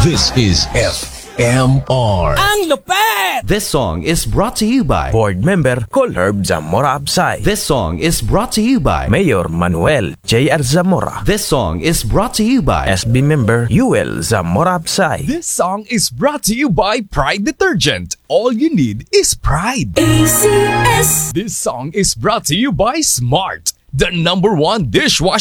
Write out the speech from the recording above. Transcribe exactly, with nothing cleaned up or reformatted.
This is F M R. Ang lupet! This song is brought to you by Board Member Colherb Zamora Absay. This song is brought to you by Mayor Manuel J R Zamora. This song is brought to you by S B Member Yuel Zamora Absay. This song is brought to you by Pride Detergent. All you need is pride. A C S. This song is brought to you by Smart, the number one dishwashing